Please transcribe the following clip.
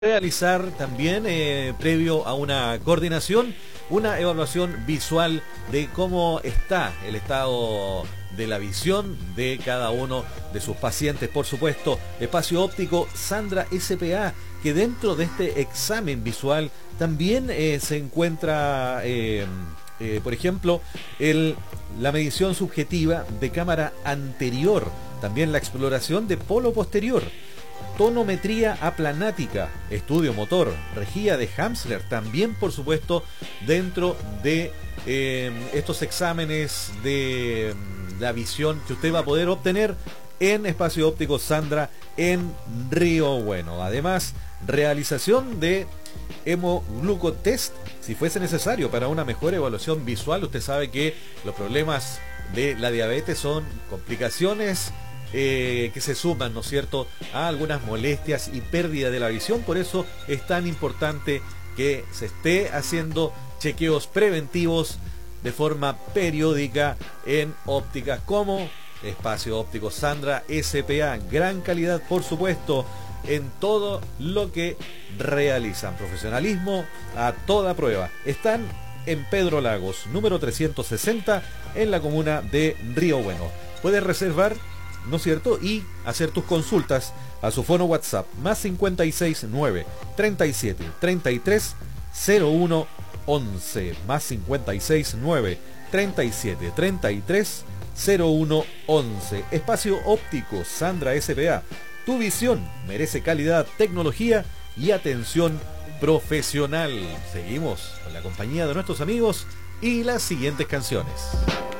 Realizar también, previo a una coordinación, una evaluación visual de cómo está el estado de la visión de cada uno de sus pacientes. Por supuesto, Espacio Óptico Sandra S.p.A., que dentro de este examen visual también se encuentra, por ejemplo, la medición subjetiva de cámara anterior, también la exploración de polo posterior, tonometría aplanática, estudio motor, rejilla de Hamsler, también por supuesto dentro de estos exámenes de la visión que usted va a poder obtener en Espacio Óptico Sandra en Río Bueno. Además, realización de hemoglucotest si fuese necesario para una mejor evaluación visual. Usted sabe que los problemas de la diabetes son complicaciones que se suman, ¿no es cierto?, a algunas molestias y pérdida de la visión. Por eso es tan importante que se esté haciendo chequeos preventivos de forma periódica en ópticas como Espacio Óptico Sandra S.p.A. Gran calidad, por supuesto, en todo lo que realizan. Profesionalismo a toda prueba. Están en Pedro Lagos, número 360, en la comuna de Río Bueno. Puedes reservar, ¿no es cierto?, y hacer tus consultas a su fono WhatsApp más 569 37 33 01 11, más 569 37 33 01 11. Espacio Óptico Sandra S.p.A. Tu visión merece calidad, tecnología y atención profesional. Seguimos con la compañía de nuestros amigos y las siguientes canciones.